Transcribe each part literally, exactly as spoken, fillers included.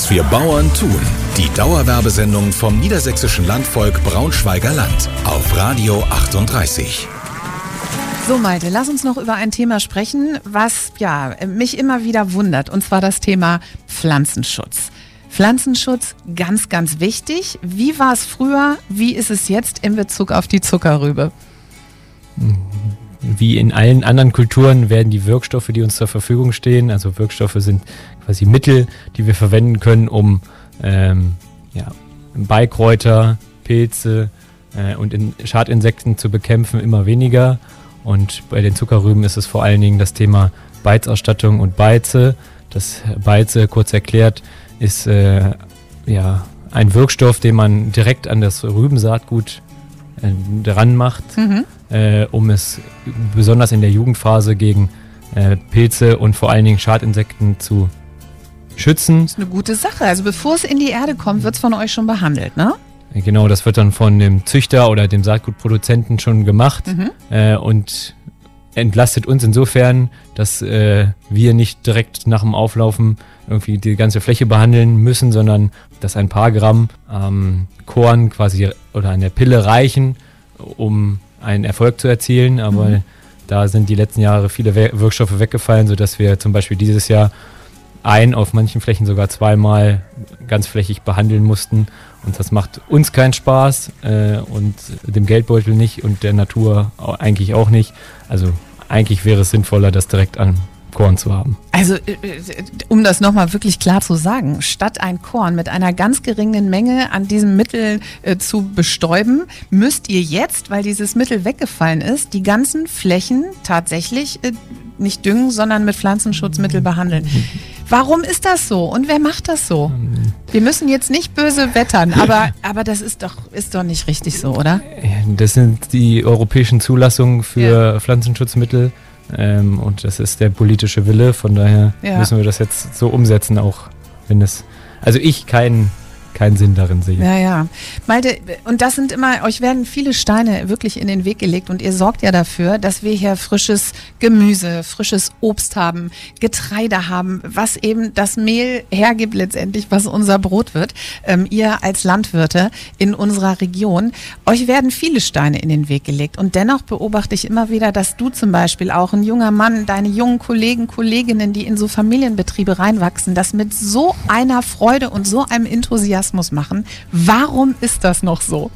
Was wir Bauern tun. Die Dauerwerbesendung vom Niedersächsischen Landvolk Braunschweiger Land auf Radio achtunddreißig. So Malte, lass uns noch über ein Thema sprechen, was ja mich immer wieder wundert, und zwar das Thema Pflanzenschutz. Pflanzenschutz, ganz, ganz wichtig. Wie war es früher, wie ist es jetzt in Bezug auf die Zuckerrübe? Wie in allen anderen Kulturen werden die Wirkstoffe, die uns zur Verfügung stehen, also Wirkstoffe sind quasi Mittel, die wir verwenden können, um ähm, ja, Beikräuter, Pilze äh, und in Schadinsekten zu bekämpfen, immer weniger. Und bei den Zuckerrüben ist es vor allen Dingen das Thema Beizausstattung und Beize. Das Beize, kurz erklärt, ist äh, ja, ein Wirkstoff, den man direkt an das Rübensaatgut äh, dran macht, mhm. äh, um es besonders in der Jugendphase gegen äh, Pilze und vor allen Dingen Schadinsekten zu schützen. Das ist eine gute Sache. Also bevor es in die Erde kommt, wird es von euch schon behandelt, ne? Genau, das wird dann von dem Züchter oder dem Saatgutproduzenten schon gemacht mhm. äh, und entlastet uns insofern, dass äh, wir nicht direkt nach dem Auflaufen irgendwie die ganze Fläche behandeln müssen, sondern dass ein paar Gramm ähm, Korn quasi oder an der Pille reichen, um einen Erfolg zu erzielen. Aber mhm. da sind die letzten Jahre viele Wirkstoffe weggefallen, sodass wir zum Beispiel dieses Jahr ein, auf manchen Flächen sogar zweimal ganzflächig behandeln mussten. Und das macht uns keinen Spaß äh, und dem Geldbeutel nicht und der Natur eigentlich auch nicht. Also eigentlich wäre es sinnvoller, das direkt an Korn zu haben. Also um das nochmal wirklich klar zu sagen, statt ein Korn mit einer ganz geringen Menge an diesem Mittel äh, zu bestäuben, müsst ihr jetzt, weil dieses Mittel weggefallen ist, die ganzen Flächen tatsächlich äh, nicht düngen, sondern mit Pflanzenschutzmittel behandeln. Warum ist das so? Und wer macht das so? Wir müssen jetzt nicht böse wettern, aber, aber das ist doch, ist doch nicht richtig so, oder? Das sind die europäischen Zulassungen für ja. Pflanzenschutzmittel ähm, und das ist der politische Wille. Von daher ja. müssen wir das jetzt so umsetzen, auch wenn es, also ich keinen keinen Sinn darin sehe. Ja, ja. Malte, und das sind immer, euch werden viele Steine wirklich in den Weg gelegt und ihr sorgt ja dafür, dass wir hier frisches Gemüse, frisches Obst haben, Getreide haben, was eben das Mehl hergibt letztendlich, was unser Brot wird. Ähm, ihr als Landwirte in unserer Region, euch werden viele Steine in den Weg gelegt und dennoch beobachte ich immer wieder, dass du zum Beispiel auch, ein junger Mann, deine jungen Kollegen, Kolleginnen, die in so Familienbetriebe reinwachsen, das mit so einer Freude und so einem Enthusiasmus machen. Warum ist das noch so?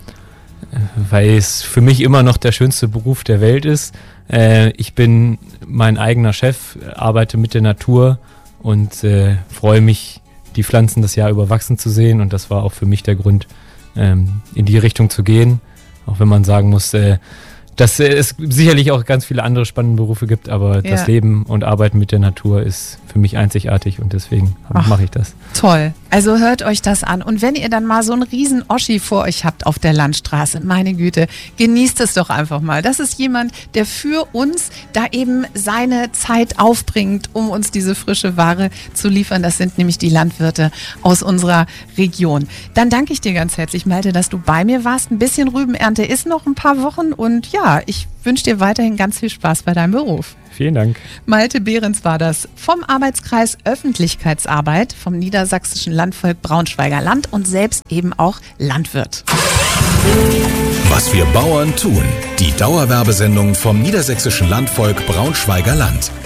Weil es für mich immer noch der schönste Beruf der Welt ist. Äh, ich bin mein eigener Chef, arbeite mit der Natur und äh, freue mich, die Pflanzen das Jahr über wachsen zu sehen. Und das war auch für mich der Grund, ähm, in die Richtung zu gehen. Auch wenn man sagen muss, äh, dass es sicherlich auch ganz viele andere spannende Berufe gibt, aber ja. das Leben und Arbeiten mit der Natur ist für mich einzigartig und deswegen mache ich das. Toll. Also hört euch das an. Und wenn ihr dann mal so einen riesen Oschi vor euch habt auf der Landstraße, meine Güte, genießt es doch einfach mal. Das ist jemand, der für uns da eben seine Zeit aufbringt, um uns diese frische Ware zu liefern. Das sind nämlich die Landwirte aus unserer Region. Dann danke ich dir ganz herzlich, Malte, dass du bei mir warst. Ein bisschen Rübenernte ist noch ein paar Wochen und ja, ich wünsche dir weiterhin ganz viel Spaß bei deinem Beruf. Vielen Dank. Malte Behrens war das vom Arbeitskreis Öffentlichkeitsarbeit vom Niedersächsischen Landvolk Braunschweiger Land und selbst eben auch Landwirt. Was wir Bauern tun. Die Dauerwerbesendung vom Niedersächsischen Landvolk Braunschweiger Land